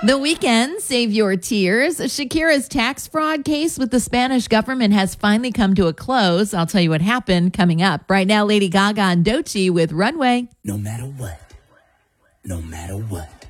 The weekend, save your tears. Shakira's tax fraud case with the Spanish government has finally come to a close. I'll tell you what happened coming up. Right now, Lady Gaga and Doechii with Runway. No matter what. No matter what.